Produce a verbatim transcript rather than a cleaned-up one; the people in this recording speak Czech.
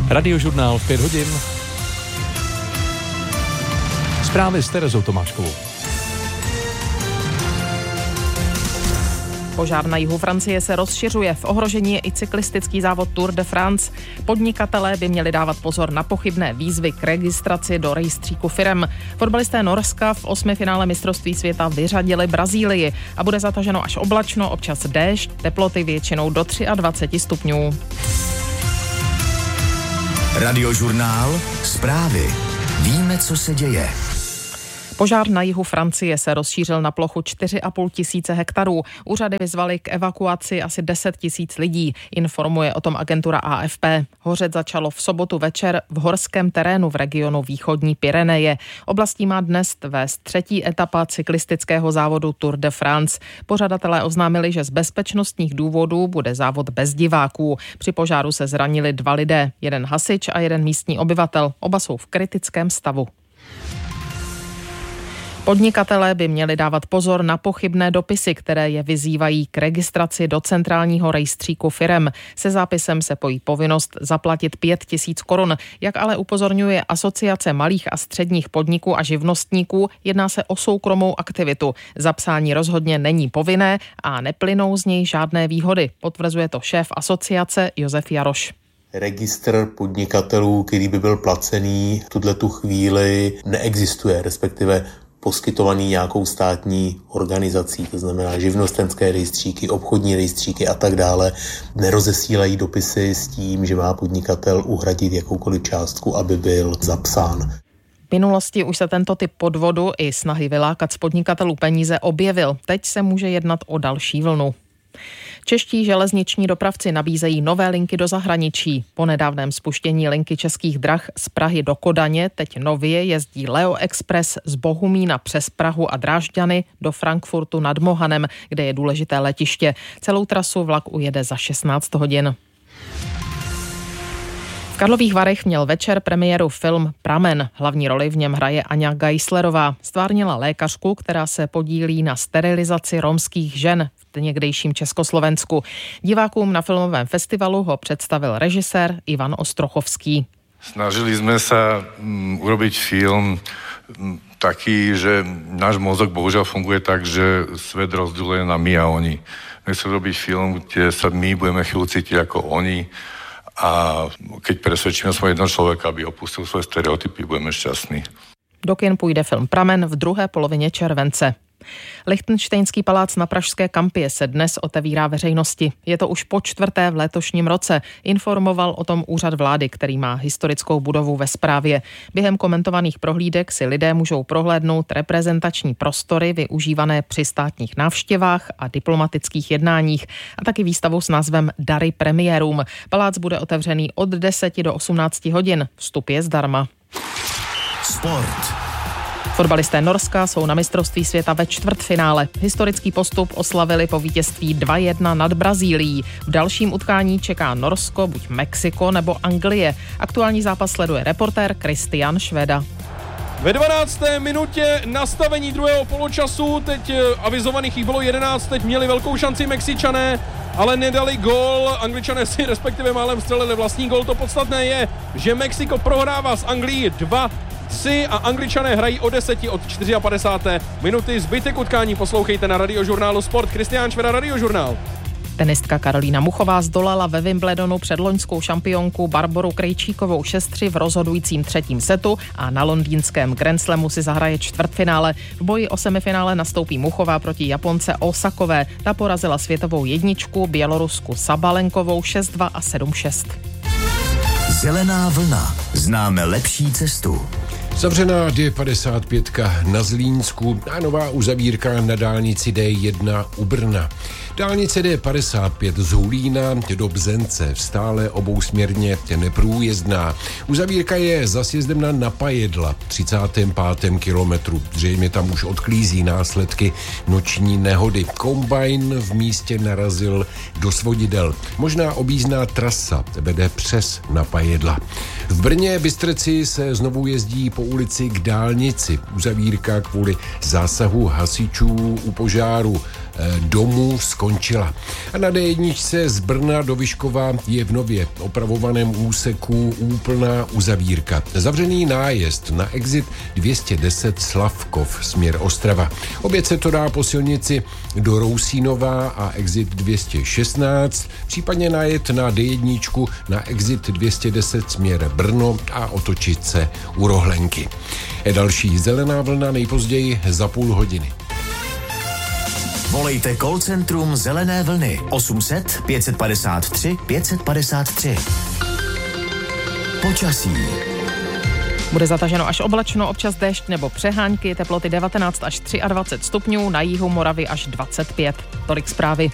Radiožurnál v pět hodin. Zprávy s Terezou Tomáškovou. Požár na jihu Francie se rozšiřuje. V ohrožení je i cyklistický závod Tour de France. Podnikatelé by měli dávat pozor na pochybné výzvy k registraci do rejstříku firem. Fotbalisté Norska v osmifinále mistrovství světa vyřadili Brazílii a bude zataženo až oblačno, občas déšť, teploty většinou do dvacet tři stupňů. Radiožurnál, zprávy. Víme, co se děje. Požár na jihu Francie se rozšířil na plochu čtyři a půl tisíce hektarů. Úřady vyzvaly k evakuaci asi deset tisíc lidí, informuje o tom agentura A F P. Hořet začalo v sobotu večer v horském terénu v regionu východní Pyreneje. Oblastí má dnes vést třetí etapa cyklistického závodu Tour de France. Pořadatelé oznámili, že z bezpečnostních důvodů bude závod bez diváků. Při požáru se zranili dva lidé, jeden hasič a jeden místní obyvatel. Oba jsou v kritickém stavu. Podnikatelé by měli dávat pozor na pochybné dopisy, které je vyzývají k registraci do centrálního rejstříku firem. Se zápisem se pojí povinnost zaplatit pět tisíc korun. Jak ale upozorňuje Asociace malých a středních podniků a živnostníků, jedná se o soukromou aktivitu. Zapsání rozhodně není povinné a neplynou z něj žádné výhody, potvrzuje to šéf asociace Josef Jaroš. Registr podnikatelů, který by byl placený v tuhletu chvíli, neexistuje, respektive poskytovaný nějakou státní organizací, to znamená živnostenské rejstříky, obchodní rejstříky a tak dále, nerozesílají dopisy s tím, že má podnikatel uhradit jakoukoliv částku, aby byl zapsán. V minulosti už se tento typ podvodu i snahy vylákat z podnikatelů peníze objevil. Teď se může jednat o další vlnu. Čeští železniční dopravci nabízejí nové linky do zahraničí. Po nedávném spuštění linky Českých drah z Prahy do Kodaně teď nově jezdí Leo Express z Bohumína přes Prahu a Drážďany do Frankfurtu nad Mohanem, kde je důležité letiště. Celou trasu vlak ujede za šestnáct hodin. V Karlových Varech měl večer premiéru film Pramen. Hlavní roli v něm hraje Aňa Geislerová. Stvárnila lékařku, která se podílí na sterilizaci romských žen v někdejším Československu. Divákům na filmovém festivalu ho představil režisér Ivan Ostrochovský. Snažili jsme se um, urobiť film um, taký, že náš mozog bohužel funguje tak, že svet rozděluje na my a oni. Nechcem robiť film, kde sa my budeme chvíľu cítiť ako oni a keď presvedčíme svoj jednoho človeka, aby opustil svoje stereotypy, budeme šťastní. Do kin půjde film Pramen v druhé polovině července. Lichtenštejnský palác na pražské Kampě se dnes otevírá veřejnosti. Je to už po čtvrté v letošním roce, informoval o tom úřad vlády, který má historickou budovu ve správě. Během komentovaných prohlídek si lidé můžou prohlédnout reprezentační prostory využívané při státních návštěvách a diplomatických jednáních a taky výstavu s názvem Dary premiérům. Palác bude otevřený od deseti do osmnácti hodin. Vstup je zdarma. Sport. Fotbalisté Norska jsou na mistrovství světa ve čtvrtfinále. Historický postup oslavili po vítězství dva jedna nad Brazílií. V dalším utkání čeká Norsko, buď Mexiko nebo Anglie. Aktuální zápas sleduje reportér Kristian Šveda. Ve dvanácté minutě nastavení druhého poločasu, teď avizovaných jich bylo jedenáct, teď měli velkou šanci Mexičané, ale nedali gól. Angličané si respektive málem střelili vlastní gól. To podstatné je, že Mexiko prohrává s Anglií dva tři a Angličané hrají o deseti od padesáté čtvrté minuty. Zbytek utkání poslouchejte na Radiožurnálu Sport. Kristián Šveda, Radiožurnál. Tenistka Karolína Muchová zdolala ve Wimbledonu předloňskou šampionku Barboru Krejčíkovou šest tři v rozhodujícím třetím setu a na londýnském Grand Slamu si zahraje čtvrtfinále. V boji o semifinále nastoupí Muchová proti Japonce Osakové. Ta porazila světovou jedničku Bělorusku Sabalenkovou šest dva a sedm šest. Zelená vlna. Známe lepší cestu. Zavřená D padesát pět na Zlínsku a nová uzavírka na dálnici D jedna u Brna. Dálnice D padesát pět z Hulína do Bzence stále obousměrně neprůjezdná. Uzavírka je za sjezdem na Napajedla, třicátém pátém kilometru. Zřejmě tam už odklízí následky noční nehody. Kombajn v místě narazil do svodidel. Možná objízdná trasa vede přes Napajedla. V Brně Bystrci se znovu jezdí po ulici k dálnici. Uzavírka kvůli zásahu hasičů u požáru domů skončila. A na dé jedna z Brna do Vyškova je v nově opravovaném úseku úplná uzavírka. Zavřený nájezd na exit dvě stě deset Slavkov směr Ostrava. Opět se to dá po silnici do Rousínova a exit dvě stě šestnáct, případně najet na dé jedna na exit dvě stě deset směr Brno a otočit se u Rohlenky. Je další zelená vlna nejpozději za půl hodiny. Volejte call centrum Zelené vlny osm set pět padesát tři pět padesát tři. Počasí. Bude zataženo až oblačno, občas déšť nebo přehánky, teploty devatenáct až dvacet tři stupňů, na jihu Moravy až dvacet pět. Tolik zprávy.